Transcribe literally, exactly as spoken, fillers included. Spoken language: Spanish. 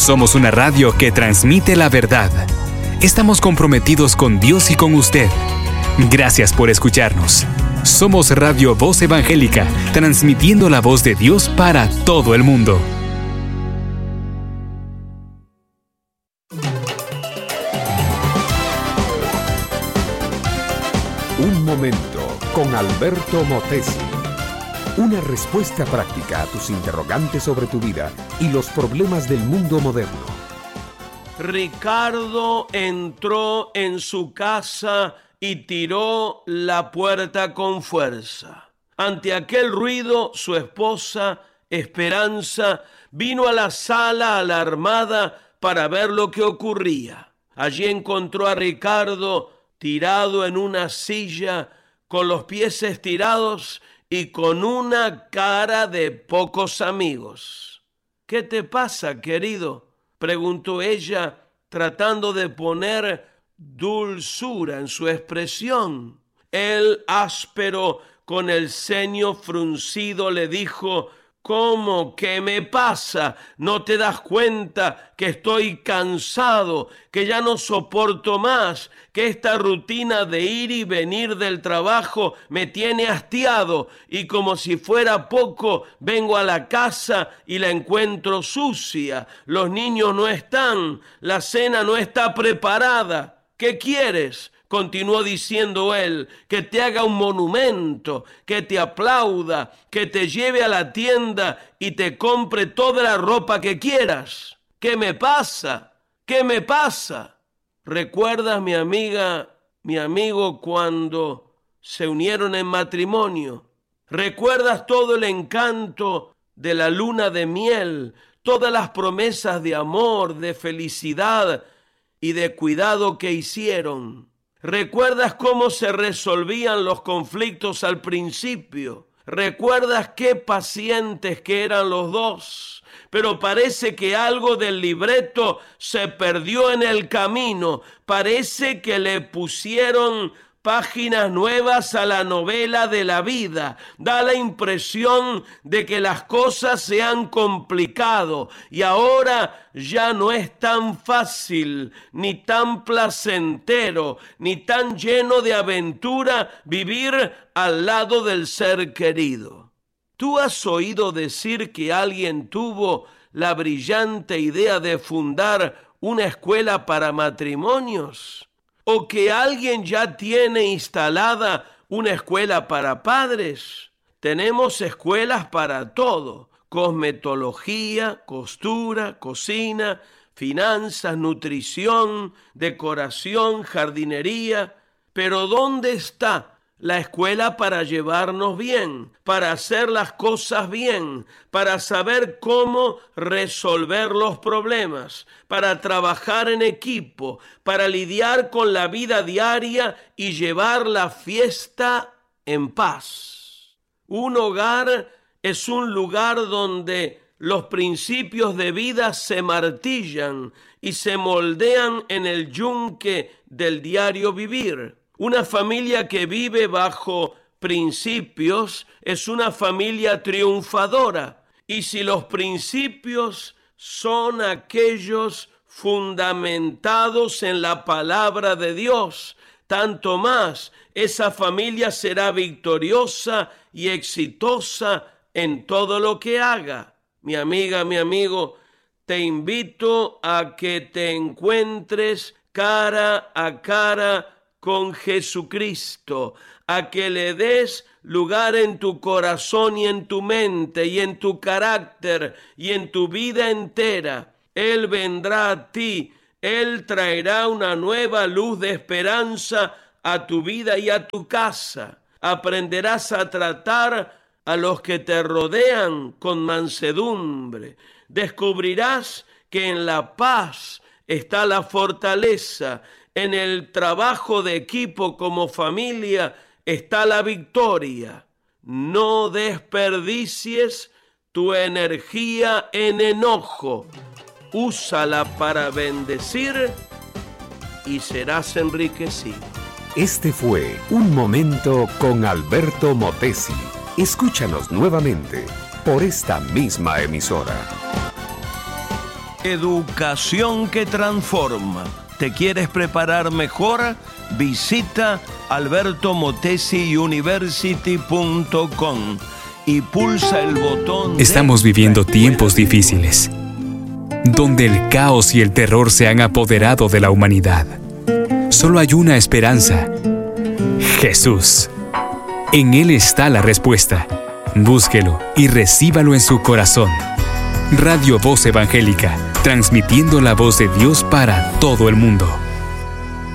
Somos una radio que transmite la verdad. Estamos comprometidos con Dios y con usted. Gracias por escucharnos. Somos Radio Voz Evangélica, transmitiendo la voz de Dios para todo el mundo. Un momento con Alberto Motesi. Una respuesta práctica a tus interrogantes sobre tu vida y los problemas del mundo moderno. Ricardo entró en su casa y tiró la puerta con fuerza. Ante aquel ruido, su esposa, Esperanza, vino a la sala alarmada para ver lo que ocurría. Allí encontró a Ricardo tirado en una silla, con los pies estirados y con una cara de pocos amigos. ¿Qué te pasa, querido?, preguntó ella, tratando de poner dulzura en su expresión. Él, áspero, con el ceño fruncido, le dijo: ¿Cómo? ¿Qué me pasa? ¿No te das cuenta que estoy cansado, que ya no soporto más, que esta rutina de ir y venir del trabajo me tiene hastiado y como si fuera poco vengo a la casa y la encuentro sucia? Los niños no están, la cena no está preparada. ¿Qué quieres?, continuó diciendo él, que te haga un monumento, que te aplauda, que te lleve a la tienda y te compre toda la ropa que quieras. ¿Qué me pasa? ¿Qué me pasa? ¿Recuerdas, mi amiga, mi amigo, cuando se unieron en matrimonio? ¿Recuerdas todo el encanto de la luna de miel, todas las promesas de amor, de felicidad y de cuidado que hicieron? ¿Recuerdas cómo se resolvían los conflictos al principio? ¿Recuerdas qué pacientes que eran los dos? Pero parece que algo del libreto se perdió en el camino. Parece que le pusieron páginas nuevas a la novela de la vida. Da la impresión de que las cosas se han complicado y ahora ya no es tan fácil, ni tan placentero, ni tan lleno de aventura vivir al lado del ser querido. ¿Tú has oído decir que alguien tuvo la brillante idea de fundar una escuela para matrimonios? ¿O que alguien ya tiene instalada una escuela para padres? Tenemos escuelas para todo: cosmetología, costura, cocina, finanzas, nutrición, decoración, jardinería. Pero ¿dónde está la escuela para llevarnos bien, para hacer las cosas bien, para saber cómo resolver los problemas, para trabajar en equipo, para lidiar con la vida diaria y llevar la fiesta en paz? Un hogar es un lugar donde los principios de vida se martillan y se moldean en el yunque del diario vivir. Una familia que vive bajo principios es una familia triunfadora. Y si los principios son aquellos fundamentados en la palabra de Dios, tanto más esa familia será victoriosa y exitosa en todo lo que haga. Mi amiga, mi amigo, te invito a que te encuentres cara a cara con Jesucristo, a que le des lugar en tu corazón y en tu mente y en tu carácter y en tu vida entera. Él vendrá a ti, Él traerá una nueva luz de esperanza a tu vida y a tu casa. Aprenderás a tratar a los que te rodean con mansedumbre. Descubrirás que en la paz está la fortaleza. En el trabajo de equipo como familia está la victoria. No desperdicies tu energía en enojo. Úsala para bendecir y serás enriquecido. Este fue Un Momento con Alberto Motesi. Escúchanos nuevamente por esta misma emisora. Educación que transforma. ¿Te quieres preparar mejor? Visita alberto motesi university punto com y pulsa el botón. Estamos viviendo tiempos difíciles, donde el caos y el terror se han apoderado de la humanidad. Solo hay una esperanza: Jesús. En Él está la respuesta. Búsquelo y recíbalo en su corazón. Radio Voz Evangélica, transmitiendo la voz de Dios para todo el mundo.